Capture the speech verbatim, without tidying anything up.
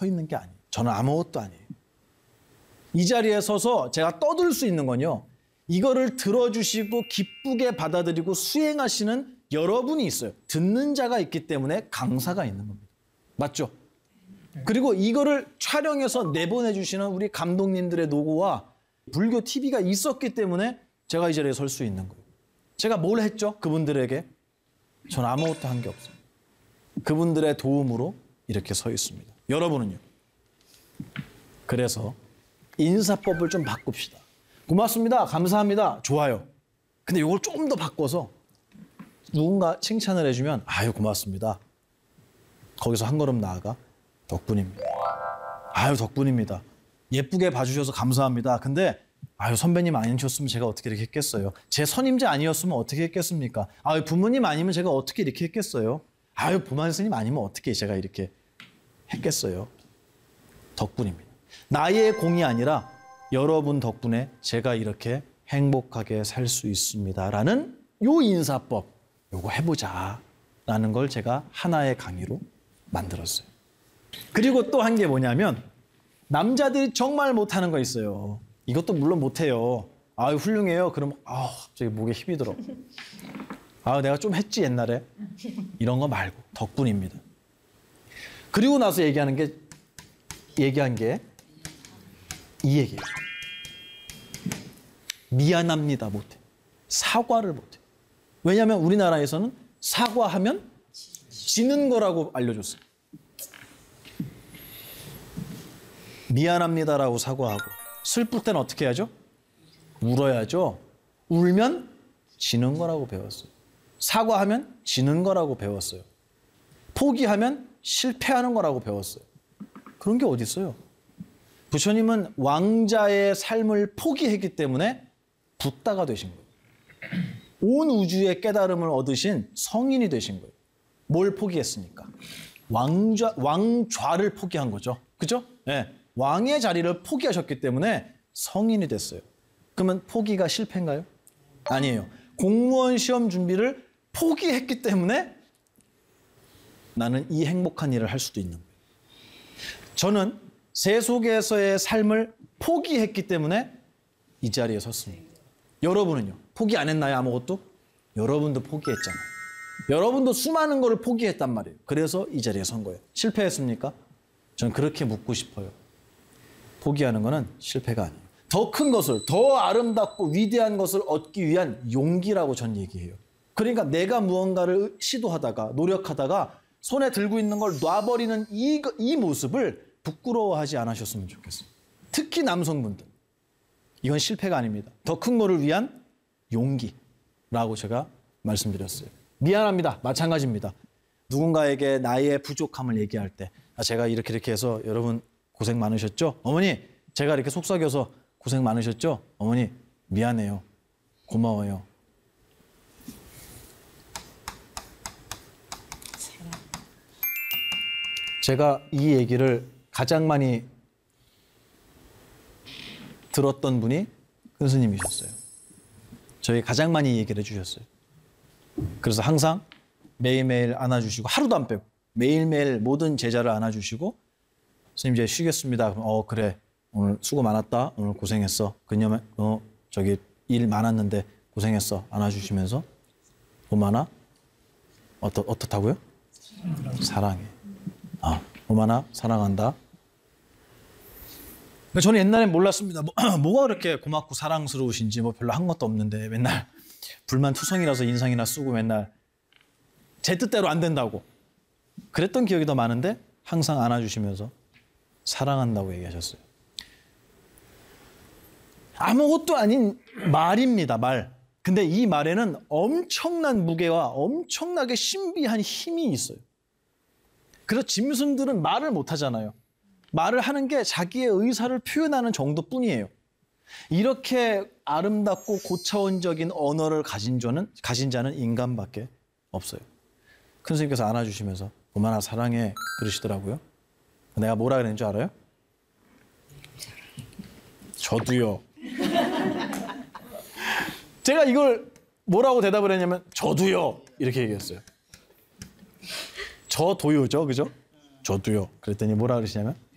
서 있는 게 아니에요. 저는 아무것도 아니에요. 이 자리에 서서 제가 떠들 수 있는 건요. 이거를 들어주시고 기쁘게 받아들이고 수행하시는 여러분이 있어요. 듣는 자가 있기 때문에 강사가 있는 겁니다. 맞죠? 그리고 이거를 촬영해서 내보내주시는 우리 감독님들의 노고와 불교 티비가 있었기 때문에 제가 이 자리에 설 수 있는 거예요. 제가 뭘 했죠? 그분들에게? 전 아무것도 한 게 없어요. 그분들의 도움으로 이렇게 서 있습니다. 여러분은요? 그래서 인사법을 좀 바꿉시다. 고맙습니다. 감사합니다. 좋아요. 근데 이걸 조금 더 바꿔서 누군가 칭찬을 해주면 아유 고맙습니다. 거기서 한 걸음 나아가 덕분입니다. 아유 덕분입니다. 예쁘게 봐주셔서 감사합니다. 근데 아유 선배님 아니셨으면 제가 어떻게 이렇게 했겠어요. 제 선임자 아니었으면 어떻게 했겠습니까. 아유 부모님 아니면 제가 어떻게 이렇게 했겠어요. 아유 보만 스님 아니면 어떻게 제가 이렇게 했겠어요. 덕분입니다. 나의 공이 아니라 여러분 덕분에 제가 이렇게 행복하게 살 수 있습니다라는 요 인사법 요거 해보자라는 걸 제가 하나의 강의로 만들었어요. 그리고 또 한 게 뭐냐면 남자들이 정말 못하는 거 있어요. 이것도 물론 못해요. 아유 훌륭해요. 그럼 아 갑자기 목에 힘이 들어. 아 내가 좀 했지 옛날에. 이런 거 말고 덕분입니다. 그리고 나서 얘기하는 게 얘기한 게 이 얘기예요. 미안합니다 못해. 사과를 못해. 왜냐하면 우리나라에서는 사과하면 지는 거라고 알려줬어요. 미안합니다라고 사과하고 슬플 때는 어떻게 해야죠? 울어야죠. 울면 지는 거라고 배웠어요. 사과하면 지는 거라고 배웠어요. 포기하면 실패하는 거라고 배웠어요. 그런 게 어디 있어요? 부처님은 왕자의 삶을 포기했기 때문에 붓다가 되신 거예요. 온 우주의 깨달음을 얻으신 성인이 되신 거예요. 뭘 포기했습니까? 왕좌, 왕좌를 포기한 거죠. 그죠? 네. 왕의 자리를 포기하셨기 때문에 성인이 됐어요. 그러면 포기가 실패인가요? 아니에요. 공무원 시험 준비를 포기했기 때문에 나는 이 행복한 일을 할 수도 있는 거예요. 저는 세속에서의 삶을 포기했기 때문에 이 자리에 섰습니다. 여러분은요? 포기 안 했나요? 아무것도? 여러분도 포기했잖아요. 여러분도 수많은 거를 포기했단 말이에요. 그래서 이 자리에 선 거예요. 실패했습니까? 저는 그렇게 묻고 싶어요. 포기하는 거는 실패가 아니에요. 더 큰 것을, 더 아름답고 위대한 것을 얻기 위한 용기라고 전 얘기해요. 그러니까 내가 무언가를 시도하다가 노력하다가 손에 들고 있는 걸 놔버리는 이, 이 모습을 부끄러워하지 않으셨으면 좋겠어요. 특히 남성분들. 이건 실패가 아닙니다. 더 큰 거를 위한 용기라고 제가 말씀드렸어요. 미안합니다. 마찬가지입니다. 누군가에게 나의 부족함을 얘기할 때 제가 이렇게 이렇게 해서 여러분 고생 많으셨죠? 어머니 제가 이렇게 속삭여서 고생 많으셨죠? 어머니 미안해요. 고마워요. 제가 이 얘기를 가장 많이 들었던 분이 큰 스님이셨어요. 저희 가장 많이 얘기를 해주셨어요. 그래서 항상 매일매일 안아주시고 하루도 안 빼고 매일매일 모든 제자를 안아주시고 스님 이제 쉬겠습니다. 그럼 어 그래 오늘 수고 많았다. 오늘 고생했어. 그녀면 어 저기 일 많았는데 고생했어. 안아주시면서 오마나 어떠 어떻다고요? 사랑해. 아 오마나 사랑한다. 저는 옛날엔 몰랐습니다. 뭐, 뭐가 그렇게 고맙고 사랑스러우신지 뭐 별로 한 것도 없는데 맨날 불만투성이라서 인상이나 쓰고 맨날 제 뜻대로 안 된다고 그랬던 기억이 더 많은데 항상 안아주시면서 사랑한다고 얘기하셨어요. 아무것도 아닌 말입니다. 말. 근데 이 말에는 엄청난 무게와 엄청나게 신비한 힘이 있어요. 그래서 짐승들은 말을 못하잖아요. 말을 하는 게 자기의 의사를 표현하는 정도뿐이에요. 이렇게 아름답고 고차원적인 언어를 가진 자는, 가진 자는 인간밖에 없어요. 큰 스님께서 안아주시면서 얼마나 사랑해 그러시더라고요. 내가 뭐라 그랬는 줄 알아요? 저도요. 제가 이걸 뭐라고 대답을 했냐면 저도요 이렇게 얘기했어요. 저도요죠, 그죠? 저도요. 그랬더니 뭐라 그러시냐면